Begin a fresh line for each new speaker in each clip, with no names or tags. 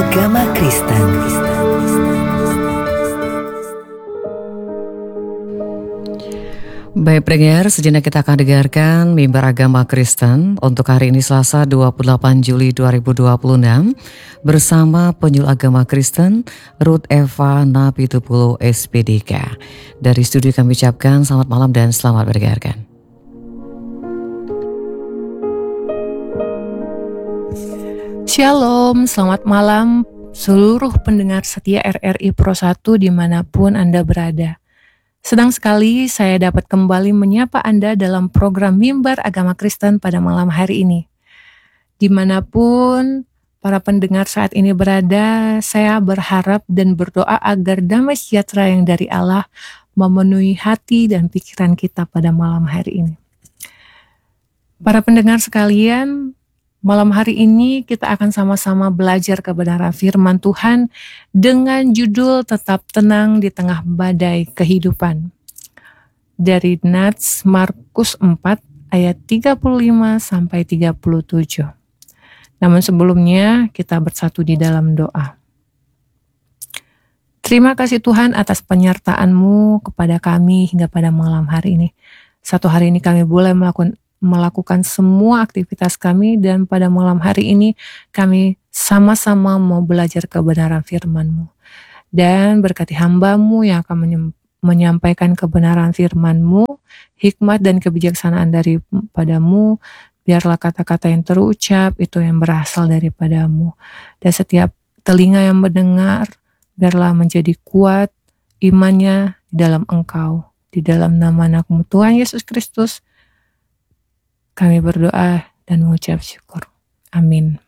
Agama Kristen. Baik pendengar, sejenak kita akan dengarkan Mimbar Agama Kristen untuk hari ini Selasa 28 Juli 2026 bersama penyuluh agama Kristen Ruth Eva Napitupulu SPDK. Dari studio kami ucapkan selamat malam dan selamat mendengarkan.
Shalom, selamat malam seluruh pendengar setia RRI Pro 1 dimanapun Anda berada. Senang sekali saya dapat kembali menyapa Anda dalam program Mimbar Agama Kristen pada malam hari ini. Dimanapun para pendengar saat ini berada, saya berharap dan berdoa agar damai sejahtera yang dari Allah memenuhi hati dan pikiran kita pada malam hari ini. Para pendengar sekalian, malam hari ini kita akan sama-sama belajar kebenaran firman Tuhan dengan judul Tetap Tenang di Tengah Badai Kehidupan. Dari Nats Markus 4 ayat 35 sampai 37. Namun sebelumnya kita bersatu di dalam doa. Terima kasih Tuhan atas penyertaan-Mu kepada kami hingga pada malam hari ini. Satu hari ini kami boleh melakukan semua aktivitas kami dan pada malam hari ini kami sama-sama mau belajar kebenaran firman-Mu. Dan berkati hamba-Mu yang akan menyampaikan kebenaran firman-Mu, hikmat dan kebijaksanaan daripadamu, biarlah kata-kata yang terucap itu yang berasal daripadamu. Dan setiap telinga yang mendengar, biarlah menjadi kuat imannya di dalam Engkau. Di dalam nama anak-Mu Tuhan Yesus Kristus, kami berdoa dan mengucap syukur. Amin.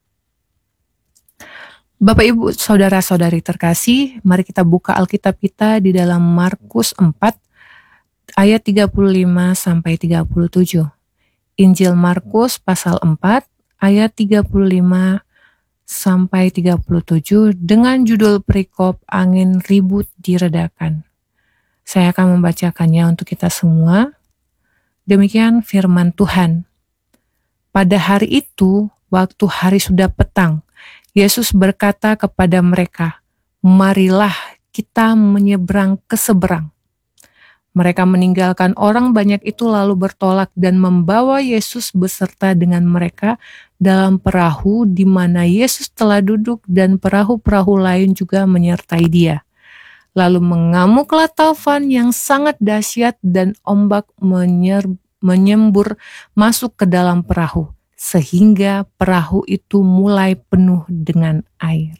Bapak, Ibu, Saudara-saudari terkasih, mari kita buka Alkitab kita di dalam Markus 4 ayat 35 sampai 37. Injil Markus pasal 4 ayat 35 sampai 37 dengan judul perikop angin ribut diredakan. Saya akan membacakannya untuk kita semua. Demikian firman Tuhan. Pada hari itu, waktu hari sudah petang, Yesus berkata kepada mereka, "Marilah kita menyeberang ke seberang." Mereka meninggalkan orang banyak itu lalu bertolak dan membawa Yesus beserta dengan mereka dalam perahu di mana Yesus telah duduk dan perahu-perahu lain juga menyertai Dia. Lalu mengamuklah taufan yang sangat dahsyat dan ombak menyembur masuk ke dalam perahu, sehingga perahu itu mulai penuh dengan air.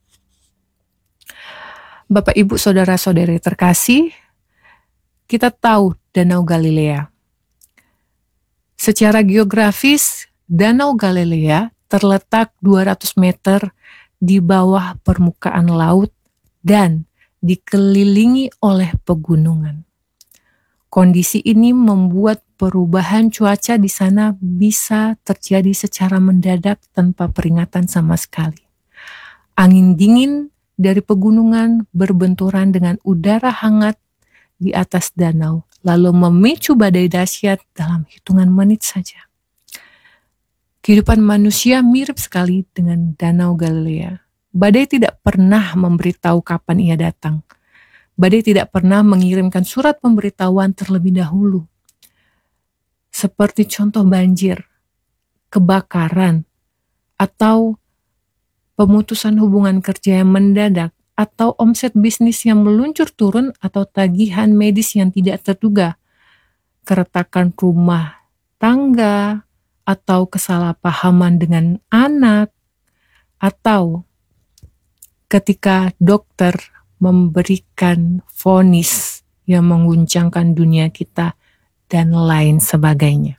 Bapak, Ibu, Saudara-saudari terkasih, kita tahu Danau Galilea. Secara geografis, Danau Galilea terletak 200 meter di bawah permukaan laut dan dikelilingi oleh pegunungan. Kondisi ini membuat perubahan cuaca di sana bisa terjadi secara mendadak tanpa peringatan sama sekali. Angin dingin dari pegunungan berbenturan dengan udara hangat di atas danau, lalu memicu badai dahsyat dalam hitungan menit saja. Kehidupan manusia mirip sekali dengan Danau Galilea. Badai tidak pernah memberitahu kapan ia datang. Badai tidak pernah mengirimkan surat pemberitahuan terlebih dahulu. Seperti contoh banjir, kebakaran, atau pemutusan hubungan kerja yang mendadak, atau omset bisnis yang meluncur turun, atau tagihan medis yang tidak terduga, keretakan rumah tangga, atau kesalahpahaman dengan anak, atau ketika dokter memberikan vonis yang mengguncangkan dunia kita, dan lain sebagainya.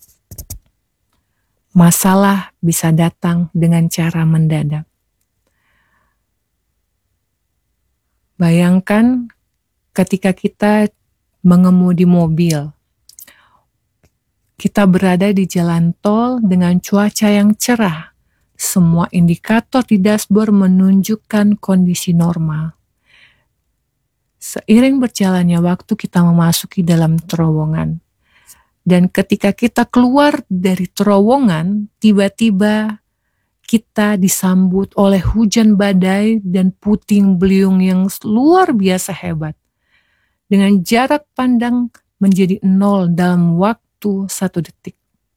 Masalah bisa datang dengan cara mendadak. Bayangkan ketika kita mengemudi mobil, kita berada di jalan tol dengan cuaca yang cerah. Semua indikator di dashboard menunjukkan kondisi normal. Seiring berjalannya waktu kita memasuki dalam terowongan. Dan ketika kita keluar dari terowongan, tiba-tiba kita disambut oleh hujan badai dan puting beliung yang luar biasa hebat. Dengan jarak pandang menjadi 0 dalam waktu 1 detik.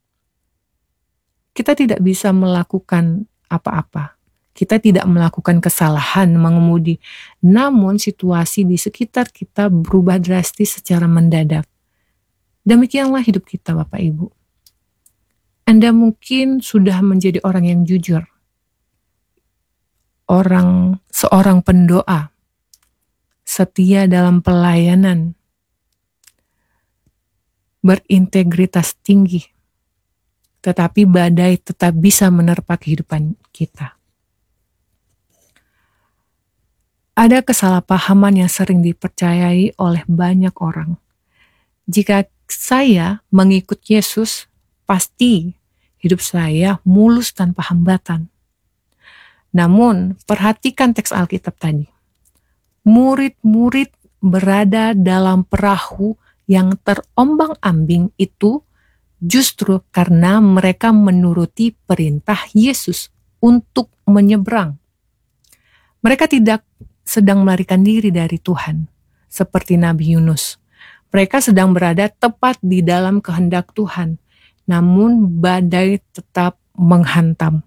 Kita tidak bisa melakukan apa-apa. Kita tidak melakukan kesalahan mengemudi, namun situasi di sekitar kita berubah drastis secara mendadak. Demikianlah hidup kita, Bapak Ibu. Anda mungkin sudah menjadi orang yang jujur, seorang pendoa, setia dalam pelayanan, berintegritas tinggi, tetapi badai tetap bisa menerpa kehidupan kita. Ada kesalahpahaman yang sering dipercayai oleh banyak orang. Jika saya mengikut Yesus, pasti hidup saya mulus tanpa hambatan. Namun, perhatikan teks Alkitab tadi. Murid-murid berada dalam perahu yang terombang-ambing itu justru karena mereka menuruti perintah Yesus untuk menyeberang. Mereka tidak sedang melarikan diri dari Tuhan, seperti Nabi Yunus. Mereka sedang berada tepat di dalam kehendak Tuhan, namun badai tetap menghantam.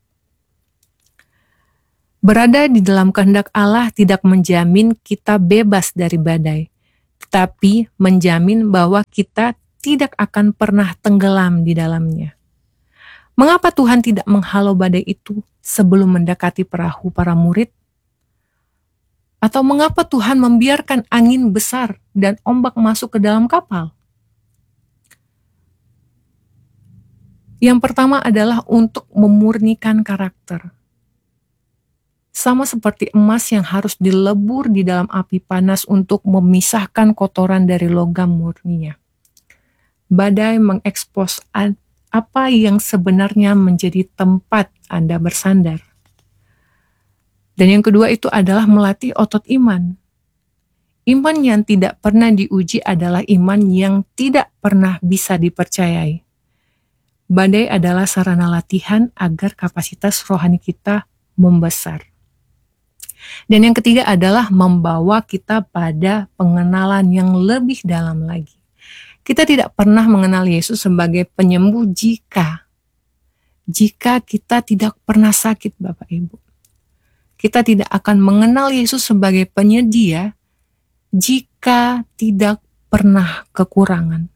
Berada di dalam kehendak Allah tidak menjamin kita bebas dari badai, tetapi menjamin bahwa kita tidak akan pernah tenggelam di dalamnya. Mengapa Tuhan tidak menghalau badai itu sebelum mendekati perahu para murid? Atau mengapa Tuhan membiarkan angin besar dan ombak masuk ke dalam kapal? Yang pertama adalah untuk memurnikan karakter. Sama seperti emas yang harus dilebur di dalam api panas untuk memisahkan kotoran dari logam murninya. Badai mengekspos apa yang sebenarnya menjadi tempat Anda bersandar. Dan yang kedua itu adalah melatih otot iman. Iman yang tidak pernah diuji adalah iman yang tidak pernah bisa dipercayai. Badai adalah sarana latihan agar kapasitas rohani kita membesar. Dan yang ketiga adalah membawa kita pada pengenalan yang lebih dalam lagi. Kita tidak pernah mengenal Yesus sebagai penyembuh jika kita tidak pernah sakit, Bapak Ibu. Kita tidak akan mengenal Yesus sebagai penyedia jika tidak pernah kekurangan.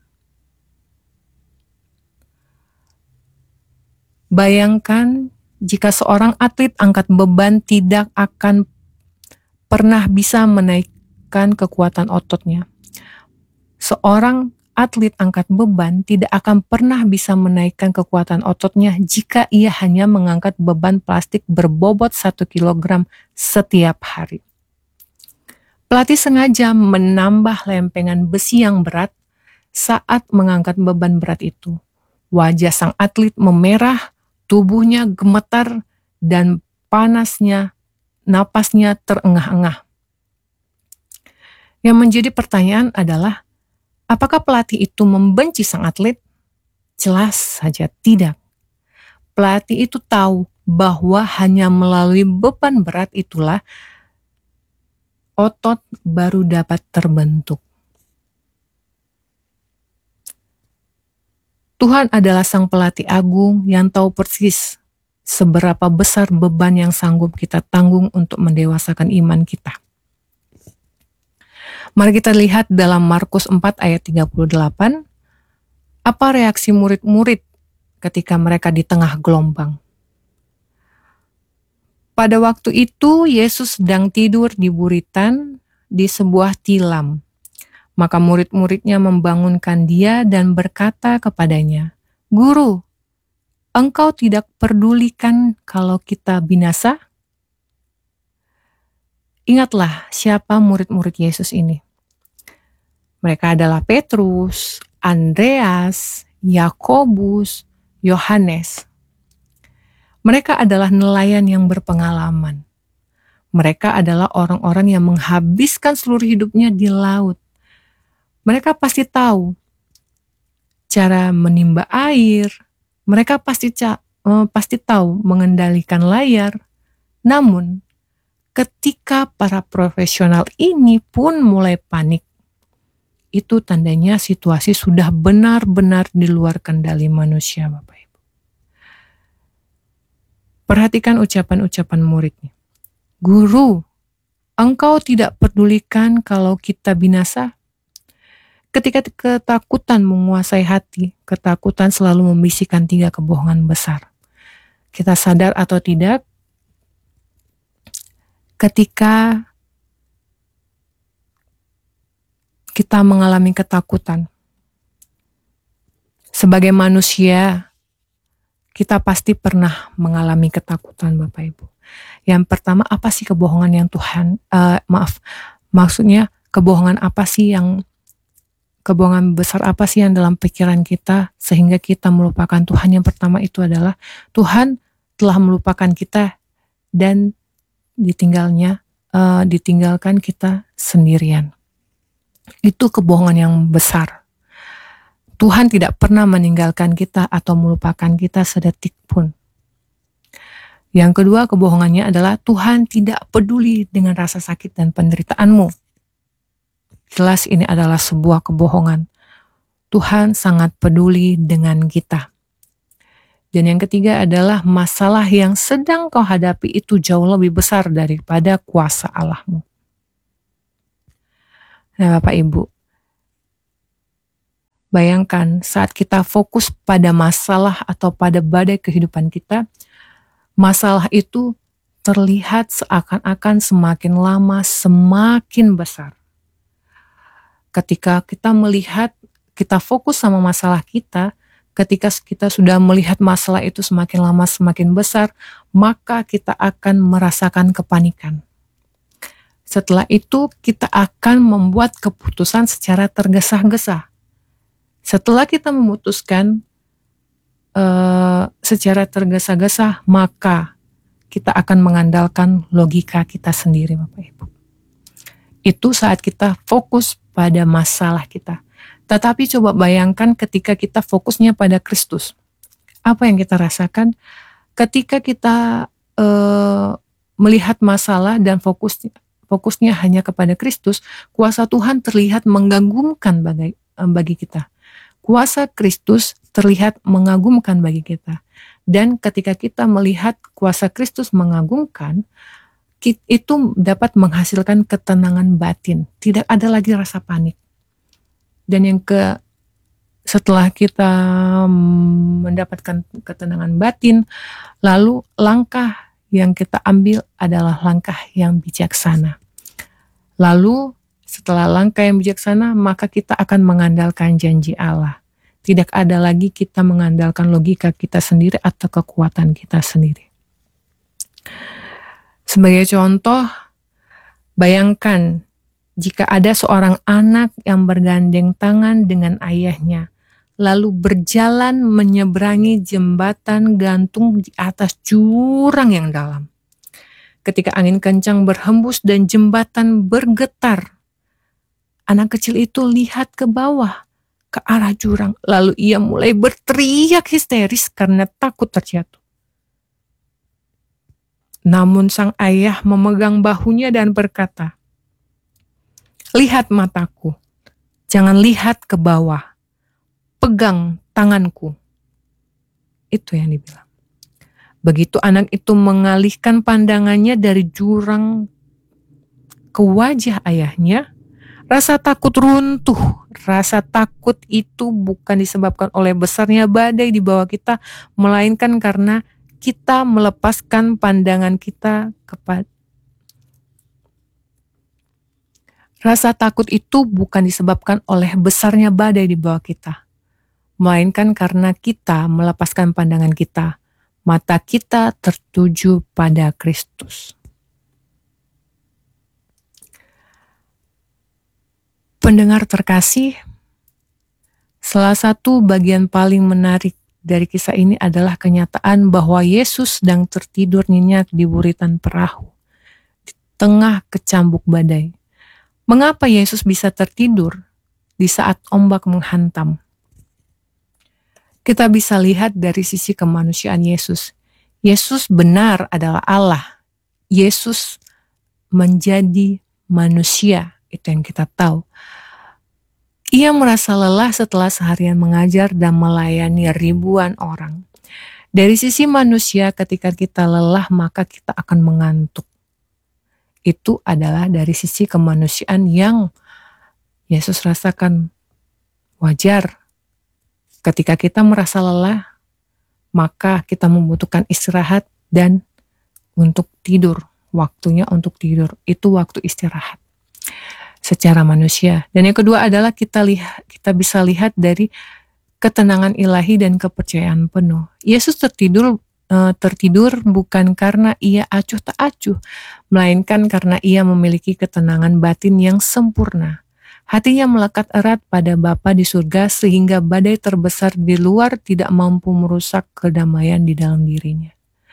Bayangkan jika seorang atlet angkat beban tidak akan pernah bisa menaikkan kekuatan ototnya. Seorang atlet angkat beban tidak akan pernah bisa menaikkan kekuatan ototnya jika ia hanya mengangkat beban plastik berbobot 1 kg setiap hari. Pelatih sengaja menambah lempengan besi yang berat saat mengangkat beban berat itu. Wajah sang atlet memerah, tubuhnya gemetar, dan napasnya terengah-engah. Yang menjadi pertanyaan adalah, apakah pelatih itu membenci sang atlet? Jelas saja tidak. Pelatih itu tahu bahwa hanya melalui beban berat itulah otot baru dapat terbentuk. Tuhan adalah sang pelatih agung yang tahu persis seberapa besar beban yang sanggup kita tanggung untuk mendewasakan iman kita. Mari kita lihat dalam Markus 4 ayat 38, apa reaksi murid-murid ketika mereka di tengah gelombang. Pada waktu itu Yesus sedang tidur di buritan di sebuah tilam. Maka murid-muridnya membangunkan dia dan berkata kepadanya, "Guru, engkau tidak pedulikan kalau kita binasa?" Ingatlah siapa murid-murid Yesus ini. Mereka adalah Petrus, Andreas, Yakobus, Yohanes. Mereka adalah nelayan yang berpengalaman. Mereka adalah orang-orang yang menghabiskan seluruh hidupnya di laut. Mereka pasti tahu cara menimba air. Mereka pasti pasti tahu mengendalikan layar. Namun, ketika para profesional ini pun mulai panik, itu tandanya situasi sudah benar-benar di luar kendali manusia, Bapak Ibu. Perhatikan ucapan-ucapan muridnya. Guru, engkau tidak pedulikan kalau kita binasa? Ketika ketakutan menguasai hati, ketakutan selalu membisikkan 3 kebohongan besar. Kita sadar atau tidak, ketika kita mengalami ketakutan, sebagai manusia, kita pasti pernah mengalami ketakutan, Bapak Ibu. Yang pertama, apa sih kebohongan yang maksudnya kebohongan besar apa sih yang dalam pikiran kita sehingga kita melupakan Tuhan? Yang pertama itu adalah Tuhan telah melupakan kita dan ditinggalkan kita sendirian. Itu kebohongan yang besar. Tuhan tidak pernah meninggalkan kita atau melupakan kita sedetik pun. Yang kedua, kebohongannya adalah Tuhan tidak peduli dengan rasa sakit dan penderitaanmu. Jelas ini adalah sebuah kebohongan. Tuhan sangat peduli dengan kita. Dan yang ketiga adalah masalah yang sedang kau hadapi itu jauh lebih besar daripada kuasa Allahmu. Nah, Bapak Ibu, bayangkan saat kita fokus pada masalah atau pada badai kehidupan kita, masalah itu terlihat seakan-akan semakin lama semakin besar. Ketika kita fokus sama masalah kita, ketika kita sudah melihat masalah itu semakin lama semakin besar, maka kita akan merasakan kepanikan. Setelah itu kita akan membuat keputusan secara tergesa-gesa. Setelah kita memutuskan secara tergesa-gesa, maka kita akan mengandalkan logika kita sendiri, Bapak Ibu. Itu saat kita fokus pada masalah kita. Tetapi coba bayangkan ketika kita fokusnya pada Kristus. Apa yang kita rasakan ketika kita melihat masalah dan fokusnya hanya kepada Kristus, kuasa Tuhan terlihat mengagumkan bagi kita. Kuasa Kristus terlihat mengagumkan bagi kita. Dan ketika kita melihat kuasa Kristus mengagumkan, itu dapat menghasilkan ketenangan batin. Tidak ada lagi rasa panik. Dan setelah kita mendapatkan ketenangan batin, lalu langkah yang kita ambil adalah langkah yang bijaksana. Lalu setelah langkah yang bijaksana, maka kita akan mengandalkan janji Allah. Tidak ada lagi kita mengandalkan logika kita sendiri atau kekuatan kita sendiri. Sebagai contoh, bayangkan jika ada seorang anak yang bergandeng tangan dengan ayahnya, lalu berjalan menyeberangi jembatan gantung di atas jurang yang dalam. Ketika angin kencang berhembus dan jembatan bergetar, anak kecil itu lihat ke bawah, ke arah jurang, lalu ia mulai berteriak histeris karena takut terjatuh. Namun sang ayah memegang bahunya dan berkata, "Lihat mataku, jangan lihat ke bawah, pegang tanganku." Itu yang dibilang. Begitu anak itu mengalihkan pandangannya dari jurang ke wajah ayahnya, rasa takut runtuh. Rasa takut itu bukan disebabkan oleh besarnya badai di bawah kita, melainkan karena kita melepaskan pandangan kita kepada. Rasa takut itu bukan disebabkan oleh besarnya badai di bawah kita, melainkan karena kita melepaskan pandangan kita. Mata kita tertuju pada Kristus. Pendengar terkasih, salah satu bagian paling menarik dari kisah ini adalah kenyataan bahwa Yesus sedang tertidur nyenyak di buritan perahu di tengah kecambuk badai. Mengapa Yesus bisa tertidur di saat ombak menghantam? Kita bisa lihat dari sisi kemanusiaan Yesus. Yesus benar adalah Allah. Yesus menjadi manusia, itu yang kita tahu. Ia merasa lelah setelah seharian mengajar dan melayani ribuan orang. Dari sisi manusia, ketika kita lelah maka kita akan mengantuk. Itu adalah dari sisi kemanusiaan yang Yesus rasakan. Wajar. Ketika kita merasa lelah, maka kita membutuhkan istirahat dan untuk tidur. Waktunya untuk tidur, itu waktu istirahat secara manusia. Dan yang kedua adalah kita bisa lihat dari ketenangan ilahi dan kepercayaan penuh. Yesus tertidur bukan karena ia acuh tak acuh, melainkan karena ia memiliki ketenangan batin yang sempurna. Hatinya melekat erat pada Bapa di surga sehingga badai terbesar di luar tidak mampu merusak kedamaian di dalam dirinya.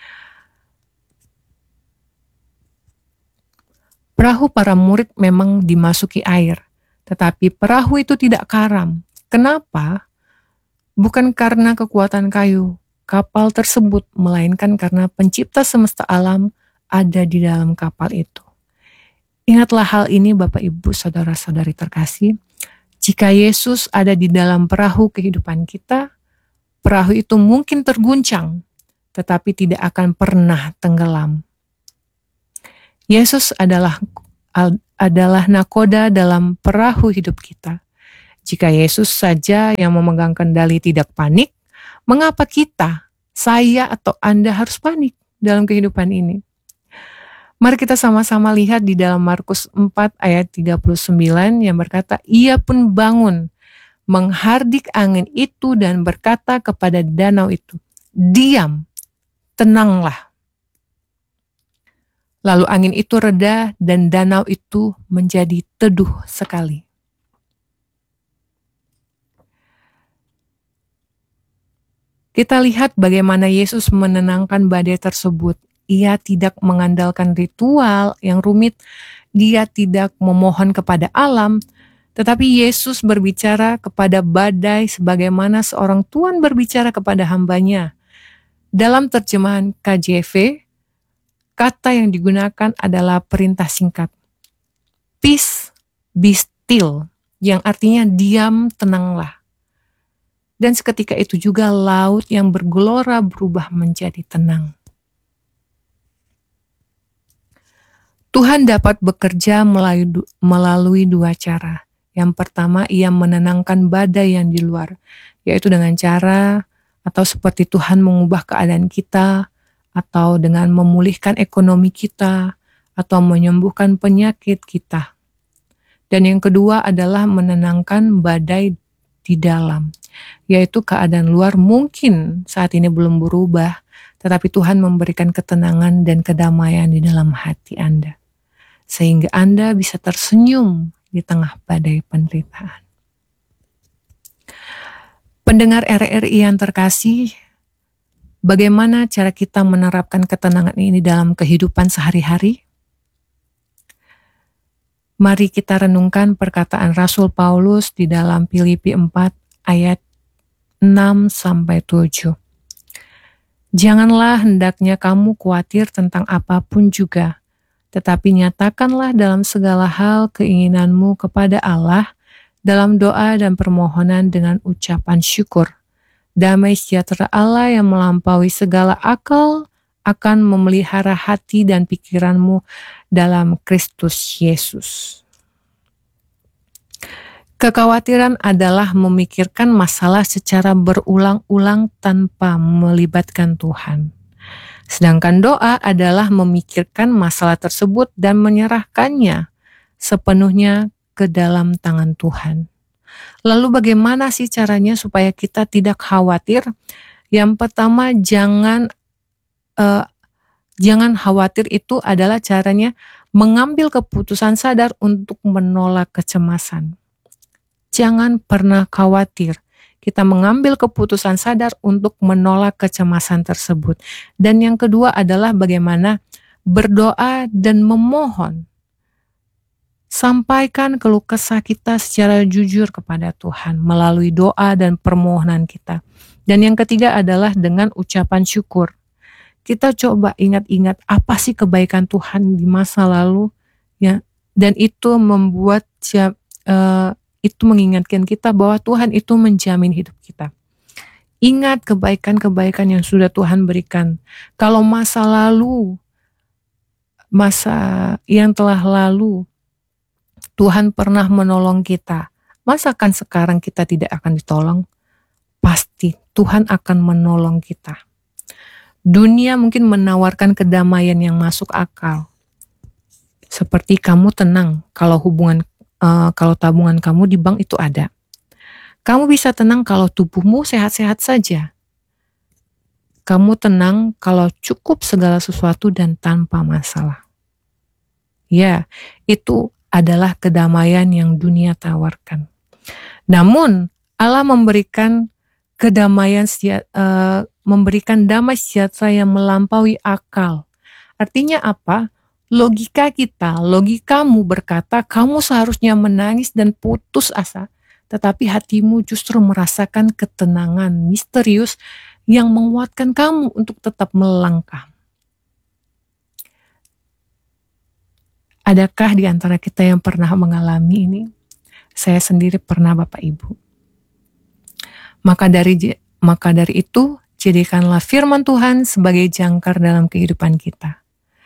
Perahu para murid memang dimasuki air, tetapi perahu itu tidak karam. Kenapa? Bukan karena kekuatan kayu kapal tersebut, melainkan karena pencipta semesta alam ada di dalam kapal itu. Ingatlah hal ini Bapak Ibu Saudara-saudari terkasih, jika Yesus ada di dalam perahu kehidupan kita, perahu itu mungkin terguncang, tetapi tidak akan pernah tenggelam. Yesus adalah nakoda dalam perahu hidup kita. Jika Yesus saja yang memegang kendali tidak panik, mengapa kita, saya atau Anda harus panik dalam kehidupan ini? Mari kita sama-sama lihat di dalam Markus 4 ayat 39 yang berkata, ia pun bangun, menghardik angin itu dan berkata kepada danau itu, diam, tenanglah. Lalu angin itu reda dan danau itu menjadi teduh sekali. Kita lihat bagaimana Yesus menenangkan badai tersebut. Ia tidak mengandalkan ritual yang rumit, dia tidak memohon kepada alam, tetapi Yesus berbicara kepada badai sebagaimana seorang tuan berbicara kepada hambanya. Dalam terjemahan KJV, kata yang digunakan adalah perintah singkat. Peace, be still, yang artinya diam, tenanglah. Dan seketika itu juga laut yang bergelora berubah menjadi tenang. Tuhan dapat bekerja melalui dua cara. Yang pertama, ia menenangkan badai yang di luar, yaitu dengan cara atau seperti Tuhan mengubah keadaan kita, atau dengan memulihkan ekonomi kita, atau menyembuhkan penyakit kita. Dan yang kedua adalah menenangkan badai di dalam, yaitu keadaan luar mungkin saat ini belum berubah, tetapi Tuhan memberikan ketenangan dan kedamaian di dalam hati Anda, sehingga Anda bisa tersenyum di tengah badai penderitaan. Pendengar RRI yang terkasih, bagaimana cara kita menerapkan ketenangan ini dalam kehidupan sehari-hari? Mari kita renungkan perkataan Rasul Paulus di dalam Filipi 4 ayat 6-7. Janganlah hendaknya kamu khawatir tentang apapun juga, tetapi nyatakanlah dalam segala hal keinginanmu kepada Allah dalam doa dan permohonan dengan ucapan syukur. Damai sejahtera Allah yang melampaui segala akal akan memelihara hati dan pikiranmu dalam Kristus Yesus. Kekhawatiran adalah memikirkan masalah secara berulang-ulang tanpa melibatkan Tuhan. Sedangkan doa adalah memikirkan masalah tersebut dan menyerahkannya sepenuhnya ke dalam tangan Tuhan. Lalu bagaimana sih caranya supaya kita tidak khawatir? Yang pertama, jangan khawatir itu adalah caranya mengambil keputusan sadar untuk menolak kecemasan. Jangan pernah khawatir. Kita mengambil keputusan sadar untuk menolak kecemasan tersebut. Dan yang kedua adalah bagaimana berdoa dan memohon. Sampaikan keluh kesah kita secara jujur kepada Tuhan melalui doa dan permohonan kita. Dan yang ketiga adalah dengan ucapan syukur. Kita coba ingat-ingat apa sih kebaikan Tuhan di masa lalu, ya, dan itu membuat itu mengingatkan kita bahwa Tuhan itu menjamin hidup kita. Ingat kebaikan-kebaikan yang sudah Tuhan berikan. Kalau masa lalu, masa yang telah lalu, Tuhan pernah menolong kita. Masakan sekarang kita tidak akan ditolong? Pasti Tuhan akan menolong kita. Dunia mungkin menawarkan kedamaian yang masuk akal. Seperti kamu tenang kalau kalau tabungan kamu di bank itu ada. Kamu bisa tenang kalau tubuhmu sehat-sehat saja. Kamu tenang kalau cukup segala sesuatu dan tanpa masalah. Ya, itu adalah kedamaian yang dunia tawarkan. Namun, Allah memberikan kedamaian, memberikan damai sejahtera yang melampaui akal. Artinya apa? Logikamu berkata kamu seharusnya menangis dan putus asa, tetapi hatimu justru merasakan ketenangan misterius yang menguatkan kamu untuk tetap melangkah. Adakah di antara kita yang pernah mengalami ini? Saya sendiri pernah, Bapak Ibu. Maka dari itu, jadikanlah firman Tuhan sebagai jangkar dalam kehidupan kita.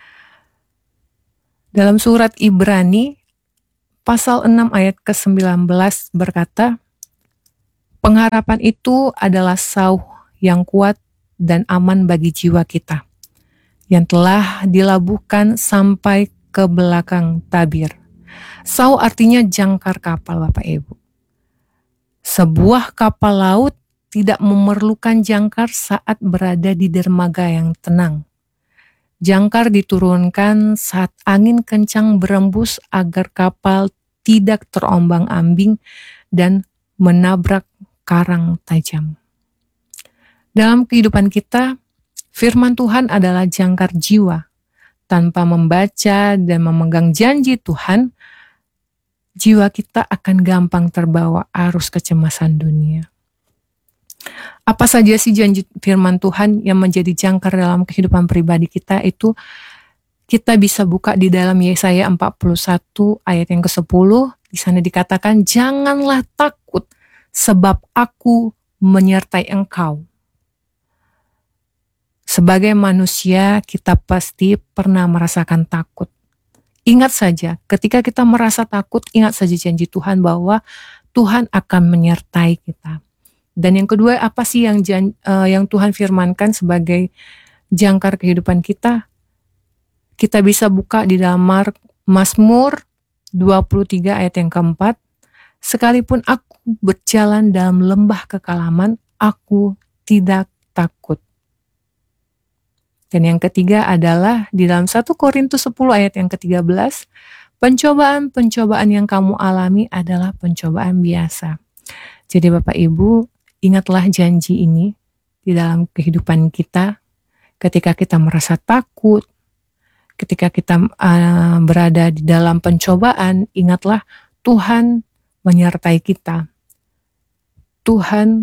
Dalam surat Ibrani, pasal 6 ayat ke-19 berkata, pengharapan itu adalah sauh yang kuat dan aman bagi jiwa kita, yang telah dilabuhkan sampai ke belakang tabir. Sauh artinya jangkar kapal, Bapak Ibu. Sebuah kapal laut tidak memerlukan jangkar saat berada di dermaga yang tenang. Jangkar diturunkan saat angin kencang berembus agar kapal tidak terombang-ambing dan menabrak karang tajam. Dalam kehidupan kita, firman Tuhan adalah jangkar jiwa. Tanpa membaca dan memegang janji Tuhan, jiwa kita akan gampang terbawa arus kecemasan dunia. Apa saja sih janji firman Tuhan yang menjadi jangkar dalam kehidupan pribadi kita itu? Kita bisa buka di dalam Yesaya 41 ayat yang ke-10. Di sana dikatakan, janganlah takut sebab aku menyertai engkau. Sebagai manusia kita pasti pernah merasakan takut. Ingat saja, ketika kita merasa takut, ingat saja janji Tuhan bahwa Tuhan akan menyertai kita. Dan yang kedua, apa sih yang Tuhan firmankan sebagai jangkar kehidupan kita? Kita bisa buka di dalam Mazmur 23 ayat yang keempat. Sekalipun aku berjalan dalam lembah kekalaman, aku tidak takut. Dan yang ketiga adalah di dalam 1 Korintus 10 ayat yang ke-13, pencobaan-pencobaan yang kamu alami adalah pencobaan biasa. Jadi Bapak Ibu, ingatlah janji ini di dalam kehidupan kita. Ketika kita merasa takut, ketika kita berada di dalam pencobaan, ingatlah Tuhan menyertai kita. Tuhan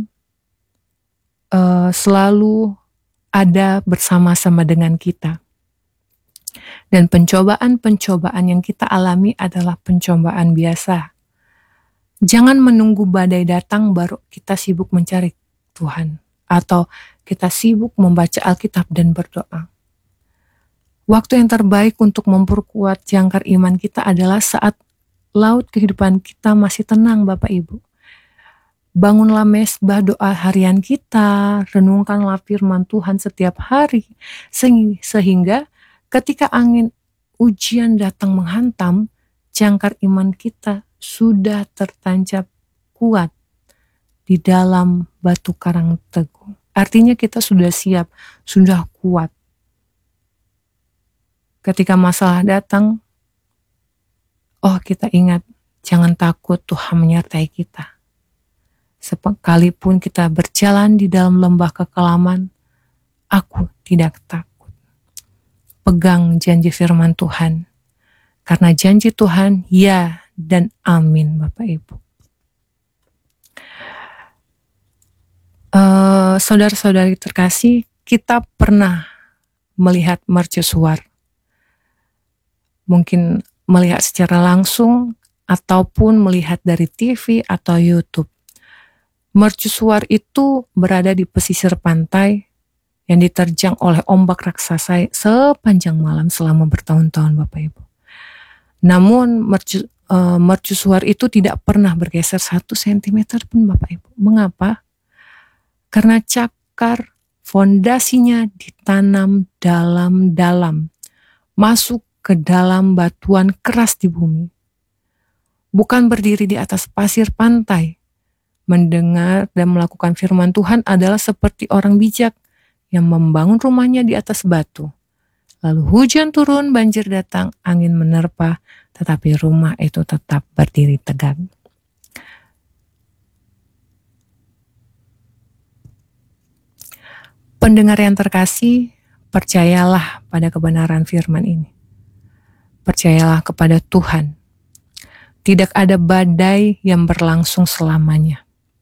selalu ada bersama-sama dengan kita. Dan pencobaan-pencobaan yang kita alami adalah pencobaan biasa. Jangan menunggu badai datang baru kita sibuk mencari Tuhan. Atau kita sibuk membaca Alkitab dan berdoa. Waktu yang terbaik untuk memperkuat jangkar iman kita adalah saat laut kehidupan kita masih tenang, Bapak Ibu. Bangunlah mesbah doa harian kita, renungkanlah firman Tuhan setiap hari, sehingga ketika angin ujian datang menghantam, jangkar iman kita sudah tertancap kuat di dalam batu karang teguh. Artinya kita sudah siap, sudah kuat. Ketika masalah datang, kita ingat, jangan takut, Tuhan menyertai kita. Sekalipun kita berjalan di dalam lembah kekelaman, aku tidak takut. Pegang janji firman Tuhan. Karena janji Tuhan, ya dan amin, Bapak Ibu. saudara-saudari terkasih, kita pernah melihat mercusuar. Mungkin melihat secara langsung ataupun melihat dari TV atau YouTube. Mercusuar itu berada di pesisir pantai yang diterjang oleh ombak raksasa sepanjang malam selama bertahun-tahun, Bapak Ibu. Namun mercusuar itu tidak pernah bergeser 1 cm pun, Bapak Ibu. Mengapa? Karena cakar fondasinya ditanam dalam-dalam, masuk ke dalam batuan keras di bumi. Bukan berdiri di atas pasir pantai. Mendengar dan melakukan firman Tuhan adalah seperti orang bijak yang membangun rumahnya di atas batu. Lalu hujan turun, banjir datang, angin menerpa, tetapi rumah itu tetap berdiri tegak. Pendengar yang terkasih, percayalah pada kebenaran firman ini. Percayalah kepada Tuhan. Tidak ada badai yang berlangsung selamanya.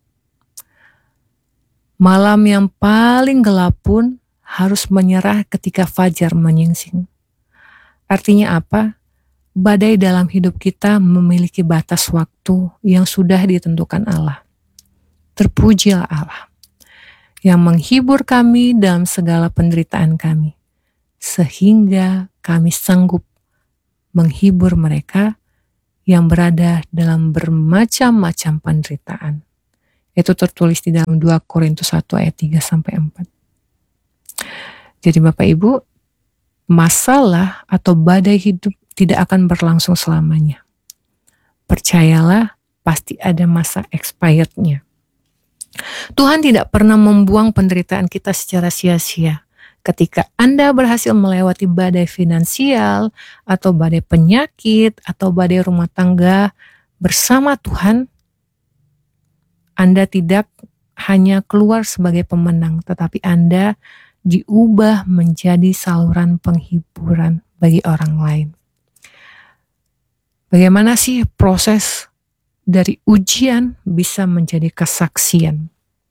Malam yang paling gelap pun harus menyerah ketika fajar menyingsing. Artinya apa? Badai dalam hidup kita memiliki batas waktu yang sudah ditentukan Allah. Terpujilah Allah yang menghibur kami dalam segala penderitaan kami, sehingga kami sanggup menghibur mereka yang berada dalam bermacam-macam penderitaan. Itu tertulis di dalam 2 Korintus 1 ayat 3-4. Jadi Bapak Ibu, masalah atau badai hidup tidak akan berlangsung selamanya. Percayalah, pasti ada masa expirednya. Tuhan tidak pernah membuang penderitaan kita secara sia-sia. Ketika Anda berhasil melewati badai finansial, atau badai penyakit, atau badai rumah tangga bersama Tuhan, Anda tidak hanya keluar sebagai pemenang, tetapi Anda diubah menjadi saluran penghiburan bagi orang lain. Bagaimana sih proses dari ujian bisa menjadi kesaksian?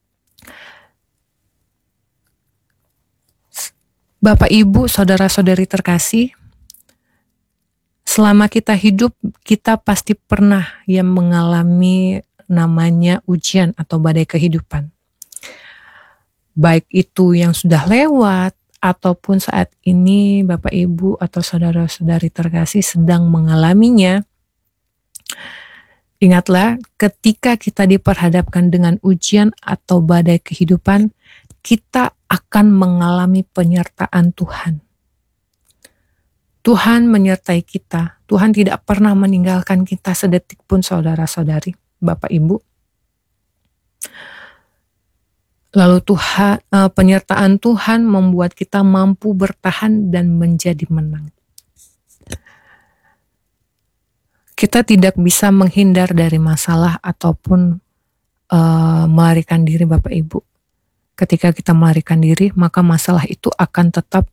Bapak, Ibu, saudara-saudari terkasih, selama kita hidup, kita pasti pernah yang mengalami namanya ujian atau badai kehidupan. Baik itu yang sudah lewat, ataupun saat ini Bapak, Ibu, atau saudara-saudari terkasih sedang mengalaminya. Ingatlah, ketika kita diperhadapkan dengan ujian atau badai kehidupan, kita akan mengalami penyertaan Tuhan. Tuhan menyertai kita. Tuhan tidak pernah meninggalkan kita sedetik pun, saudara-saudari, Bapak, Ibu. Lalu penyertaan Tuhan membuat kita mampu bertahan dan menjadi menang. Kita tidak bisa menghindar dari masalah ataupun melarikan diri, Bapak, Ibu. Ketika kita melarikan diri, maka masalah itu akan tetap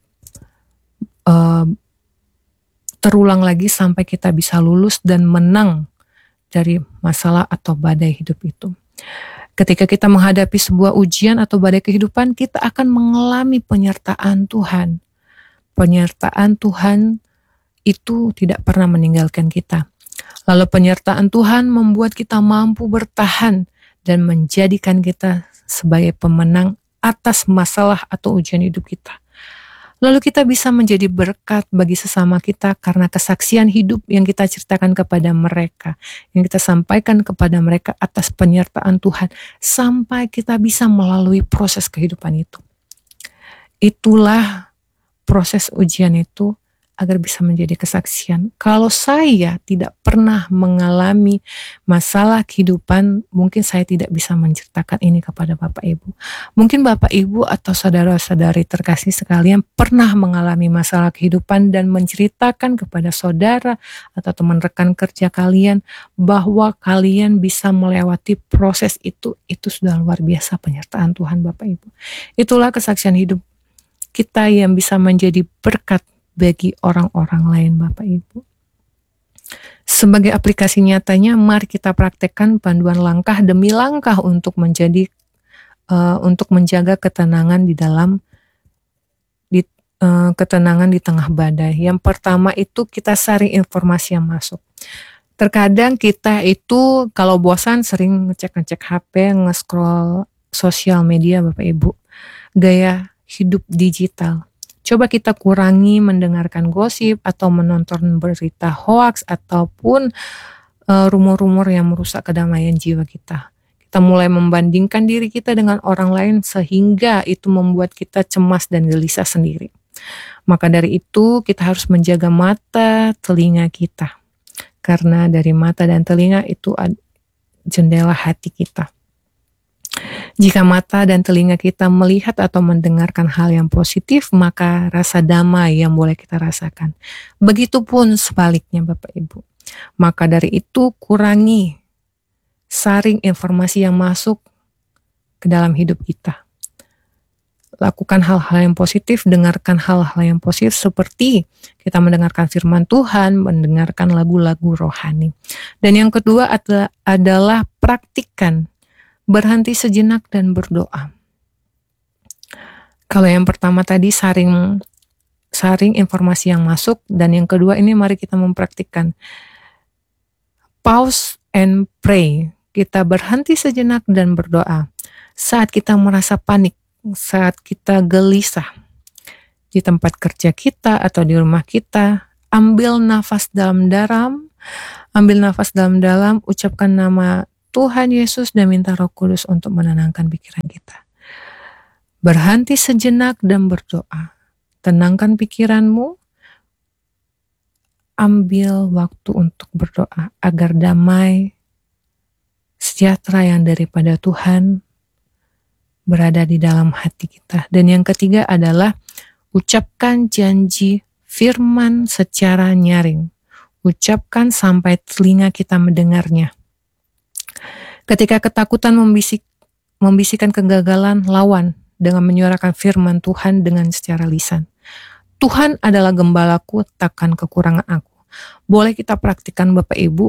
terulang lagi sampai kita bisa lulus dan menang dari masalah atau badai hidup itu. Ketika kita menghadapi sebuah ujian atau badai kehidupan, kita akan mengalami penyertaan Tuhan. Penyertaan Tuhan itu tidak pernah meninggalkan kita. Lalu penyertaan Tuhan membuat kita mampu bertahan dan menjadikan kita sebagai pemenang atas masalah atau ujian hidup kita. Lalu kita bisa menjadi berkat bagi sesama kita karena kesaksian hidup yang kita ceritakan kepada mereka, yang kita sampaikan kepada mereka atas penyertaan Tuhan, sampai kita bisa melalui proses kehidupan itu. Itulah proses ujian itu, agar bisa menjadi kesaksian. Kalau saya tidak pernah mengalami masalah kehidupan, mungkin saya tidak bisa menceritakan ini kepada Bapak Ibu. Mungkin Bapak Ibu atau saudara-saudari terkasih sekalian pernah mengalami masalah kehidupan dan menceritakan kepada saudara atau teman rekan kerja kalian bahwa kalian bisa melewati proses itu sudah luar biasa penyertaan Tuhan, Bapak Ibu. Itulah kesaksian hidup kita yang bisa menjadi berkat bagi orang-orang lain, Bapak Ibu. Sebagai aplikasi nyatanya, mari kita praktekkan panduan langkah demi langkah untuk menjadi untuk menjaga ketenangan ketenangan di tengah badai. Yang pertama itu kita saring informasi yang masuk. Terkadang kita itu kalau bosan sering ngecek-ngecek HP, nge-scroll sosial media Bapak Ibu. Gaya hidup digital. Coba kita kurangi mendengarkan gosip atau menonton berita hoaks ataupun rumor-rumor yang merusak kedamaian jiwa kita. Kita mulai membandingkan diri kita dengan orang lain sehingga itu membuat kita cemas dan gelisah sendiri. Maka dari itu kita harus menjaga mata, telinga kita. Karena dari mata dan telinga itu jendela hati kita. Jika mata dan telinga kita melihat atau mendengarkan hal yang positif, maka rasa damai yang boleh kita rasakan. Begitupun sebaliknya Bapak Ibu. Maka dari itu kurangi saring informasi yang masuk ke dalam hidup kita. Lakukan hal-hal yang positif, dengarkan hal-hal yang positif seperti kita mendengarkan firman Tuhan, mendengarkan lagu-lagu rohani. Dan yang kedua adalah praktikkan berhenti sejenak dan berdoa. Kalau yang pertama tadi saring informasi yang masuk, dan yang kedua ini mari kita mempraktikkan pause and pray. Kita berhenti sejenak dan berdoa. Saat kita merasa panik, saat kita gelisah di tempat kerja kita atau di rumah kita, ambil nafas dalam-dalam, ucapkan nama Tuhan Yesus dan minta Roh Kudus untuk menenangkan pikiran kita. Berhenti sejenak dan berdoa. Tenangkan pikiranmu, ambil waktu untuk berdoa agar damai, sejahtera yang daripada Tuhan berada di dalam hati kita. Dan yang ketiga adalah ucapkan janji firman secara nyaring. Ucapkan sampai telinga kita mendengarnya. Ketika ketakutan membisikkan kegagalan, lawan dengan menyuarakan firman Tuhan dengan secara lisan. Tuhan adalah gembalaku, takkan kekurangan aku. Boleh kita praktikkan Bapak Ibu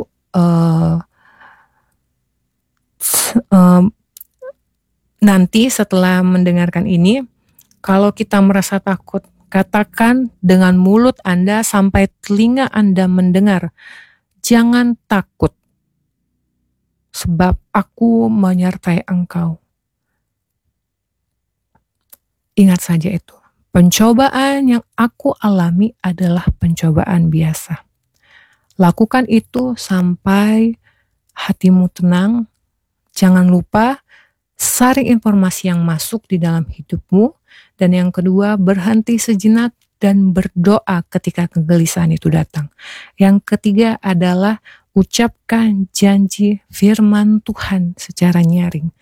nanti setelah mendengarkan ini, kalau kita merasa takut, katakan dengan mulut Anda sampai telinga Anda mendengar, jangan takut, sebab aku menyertai engkau. Ingat saja itu, pencobaan yang aku alami adalah pencobaan biasa. Lakukan itu sampai hatimu tenang. Jangan lupa saring informasi yang masuk di dalam hidupmu. Dan yang kedua, berhenti sejenak dan berdoa ketika kegelisahan itu datang. Yang ketiga adalah ucapkan janji firman Tuhan secara nyaring.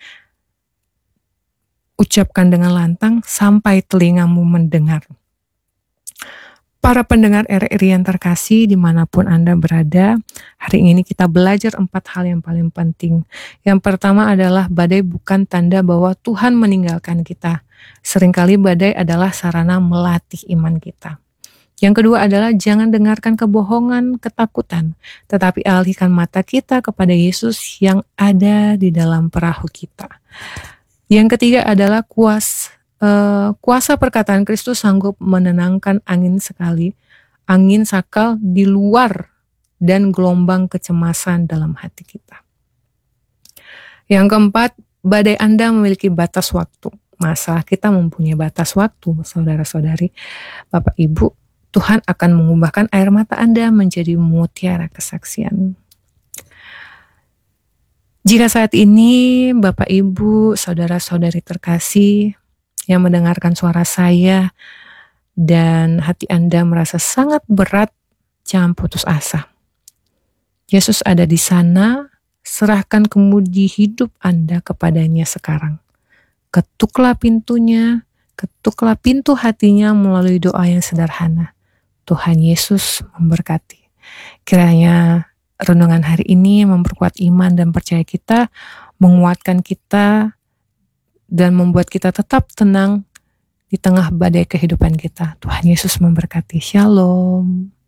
Ucapkan dengan lantang sampai telingamu mendengar. Para pendengar RRI yang terkasih dimanapun Anda berada, hari ini kita belajar 4 hal yang paling penting. Yang pertama adalah badai bukan tanda bahwa Tuhan meninggalkan kita. Seringkali badai adalah sarana melatih iman kita. Yang kedua adalah jangan dengarkan kebohongan, ketakutan, tetapi alihkan mata kita kepada Yesus yang ada di dalam perahu kita. Yang ketiga adalah kuasa perkataan Kristus sanggup menenangkan angin sakal di luar dan gelombang kecemasan dalam hati kita. Yang keempat, badai Anda memiliki batas waktu. Masalah kita mempunyai batas waktu, saudara-saudari, Bapak Ibu. Tuhan akan mengubahkan air mata Anda menjadi mutiara kesaksian. Jika saat ini Bapak Ibu, saudara-saudari terkasih yang mendengarkan suara saya dan hati Anda merasa sangat berat, jangan putus asa. Yesus ada di sana, serahkan kemudi hidup Anda kepadanya sekarang. Ketuklah pintunya, ketuklah pintu hatinya melalui doa yang sederhana. Tuhan Yesus memberkati. Kiranya renungan hari ini memperkuat iman dan percaya kita, menguatkan kita, dan membuat kita tetap tenang di tengah badai kehidupan kita. Tuhan Yesus memberkati. Shalom.